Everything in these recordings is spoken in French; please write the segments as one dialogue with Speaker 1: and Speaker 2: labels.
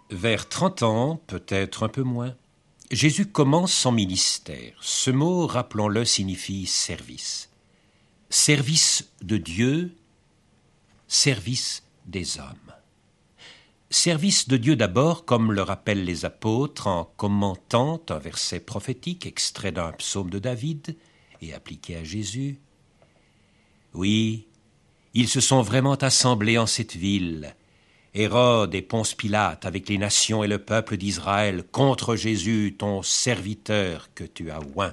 Speaker 1: Vers 30 ans, peut-être un peu moins, Jésus commence son ministère. Ce mot, rappelons-le, signifie service. Service de Dieu, service des hommes. Service de Dieu d'abord, comme le rappellent les apôtres en commentant un verset prophétique extrait d'un psaume de David et appliqué à Jésus. Oui, ils se sont vraiment assemblés en cette ville, Hérode et Ponce Pilate avec les nations et le peuple d'Israël contre Jésus, ton serviteur que tu as oint.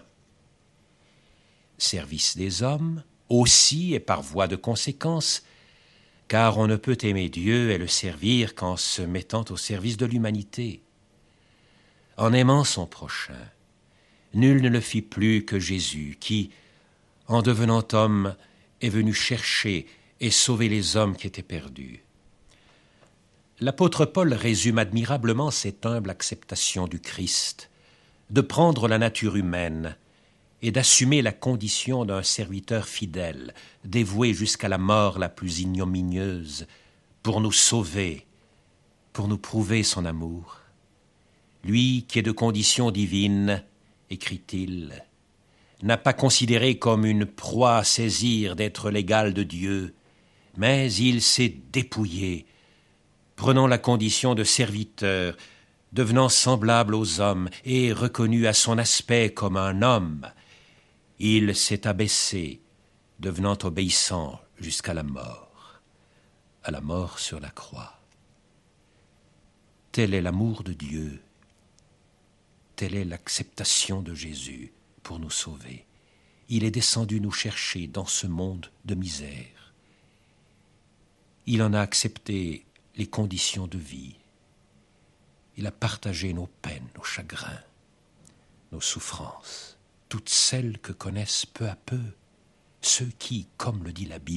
Speaker 1: Service des hommes, aussi et par voie de conséquence, car on ne peut aimer Dieu et le servir qu'en se mettant au service de l'humanité. En aimant son prochain, nul ne le fit plus que Jésus, qui, en devenant homme, est venu chercher et sauver les hommes qui étaient perdus. L'apôtre Paul résume admirablement cette humble acceptation du Christ, de prendre la nature humaine et d'assumer la condition d'un serviteur fidèle, dévoué jusqu'à la mort la plus ignominieuse, pour nous sauver, pour nous prouver son amour. Lui qui est de condition divine, écrit-il, n'a pas considéré comme une proie à saisir d'être l'égal de Dieu, mais il s'est dépouillé, prenant la condition de serviteur, devenant semblable aux hommes et reconnu à son aspect comme un homme. Il s'est abaissé, devenant obéissant jusqu'à la mort sur la croix. Tel est l'amour de Dieu, telle est l'acceptation de Jésus pour nous sauver. Il est descendu nous chercher dans ce monde de misère. Il en a accepté les conditions de vie. Il a partagé nos peines, nos chagrins, nos souffrances, toutes celles que connaissent peu à peu ceux qui, comme le dit la Bible,